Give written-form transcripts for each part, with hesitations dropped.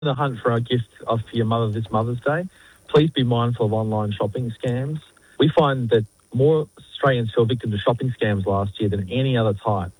the hunt for a gift for your mother this Mother's Day, please be mindful of online shopping scams. We find that more Australians fell victim to shopping scams last year than any other type.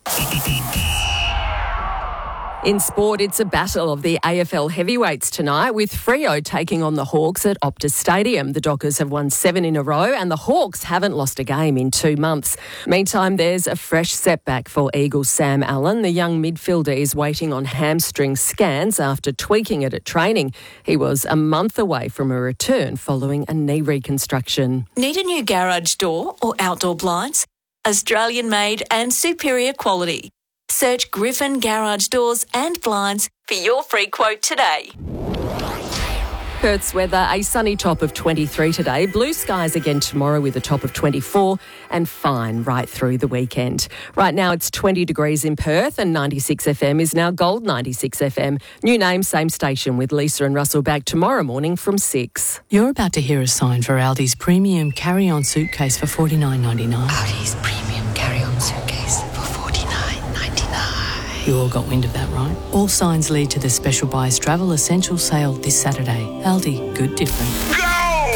In sport, it's a battle of the AFL heavyweights tonight, with Freo taking on the Hawks at Optus Stadium. The Dockers have won 7 in a row and the Hawks haven't lost a game in 2 months. Meantime, there's a fresh setback for Eagles' Sam Allen. The young midfielder is waiting on hamstring scans after tweaking it at training. He was a month away from a return following a knee reconstruction. Need a new garage door or outdoor blinds? Australian-made and superior quality. Search Griffin Garage Doors and Blinds for your free quote today. Perth's weather, a sunny top of 23 today, blue skies again tomorrow with a top of 24 and fine right through the weekend. Right now it's 20 degrees in Perth and 96 FM is now Gold 96 FM. New name, same station, with Lisa and Russell back tomorrow morning from 6. You're about to hear a sign for Aldi's premium carry-on suitcase for $49.99. Aldi's premium carry-on suitcase for $49.99. You all got wind of that, right? All signs lead to the Special Buys Travel Essential Sale this Saturday. Aldi, good different. Go!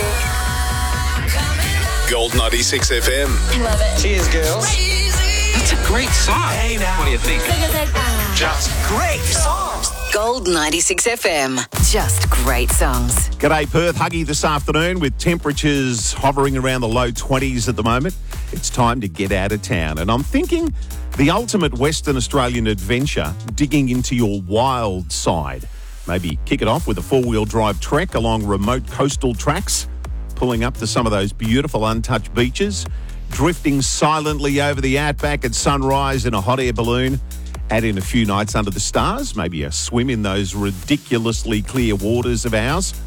Gold 96 FM. Love it. Cheers, girls. That's a great song. Hey now. What do you think? Just great songs. Gold 96 FM. Just great songs. G'day Perth, Huggy this afternoon with temperatures hovering around the low 20s at the moment. It's time to get out of town, and I'm thinking the ultimate Western Australian adventure, digging into your wild side. Maybe kick it off with a 4-wheel drive trek along remote coastal tracks, pulling up to some of those beautiful untouched beaches, drifting silently over the outback at sunrise in a hot air balloon, add in a few nights under the stars, maybe a swim in those ridiculously clear waters of ours.